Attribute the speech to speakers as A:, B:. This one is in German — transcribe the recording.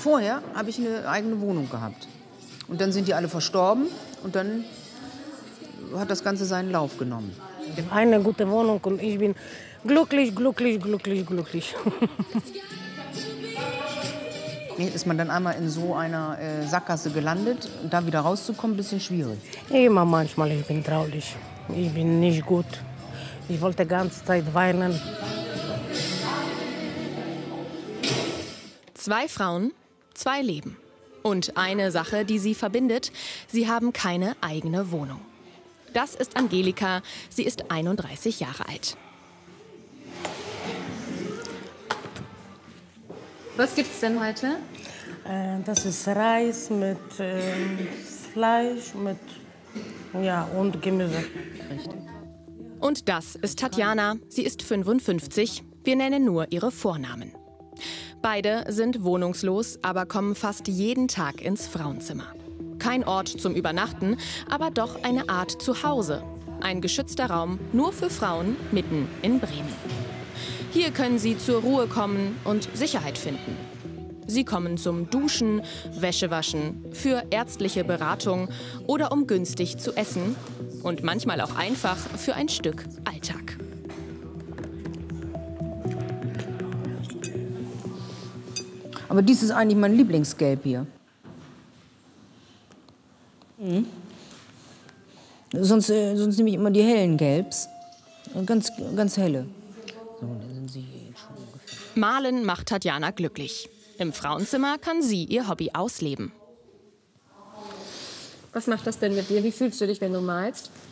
A: vorher habe ich eine eigene Wohnung gehabt. Und dann sind die alle verstorben und dann hat das Ganze seinen Lauf genommen.
B: Eine gute Wohnung und ich bin glücklich, glücklich, glücklich, glücklich.
A: Ist man dann einmal in so einer Sackgasse gelandet und da wieder rauszukommen, ein bisschen schwierig.
B: Immer manchmal, ich bin traurig. Ich bin nicht gut. Ich wollte die ganze Zeit weinen.
C: 2 Frauen, 2 Leben. Und eine Sache, die sie verbindet: sie haben keine eigene Wohnung. Das ist Angelika, sie ist 31 Jahre alt.
D: Was gibt's denn heute?
B: Das ist Reis mit Fleisch und Gemüse.
C: Und das ist Tatjana, sie ist 55. Wir nennen nur ihre Vornamen. Beide sind wohnungslos, aber kommen fast jeden Tag ins Frauenzimmer. Kein Ort zum Übernachten, aber doch eine Art Zuhause. Ein geschützter Raum nur für Frauen mitten in Bremen. Hier können sie zur Ruhe kommen und Sicherheit finden. Sie kommen zum Duschen, Wäschewaschen, für ärztliche Beratung oder um günstig zu essen. Und manchmal auch einfach für ein Stück Alltag.
A: Aber dies ist eigentlich mein Lieblingsgelb hier. Mhm. Sonst nehme ich immer die hellen Gelbs. Ganz, ganz helle. So, dann sind sie hier jetzt schon ungefähr.
C: Malen macht Tatjana glücklich. Im Frauenzimmer kann sie ihr Hobby ausleben.
D: Was macht das denn mit dir? Wie fühlst du dich, wenn du malst?